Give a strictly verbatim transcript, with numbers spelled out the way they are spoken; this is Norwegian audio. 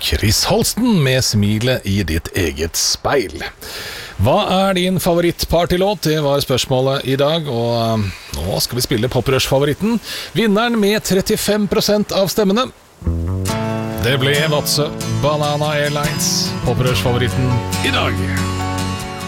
Chris Holsten med smilet i ditt eget speil. Hva er din favorittpartylåt? Det var spørsmålet i dag, og nå skal vi spille Poprush-favoritten. Vinneren med trettifem prosent av stemmene. Det ble Vadsø Banana Airlines, Poprush-favoritten i dag.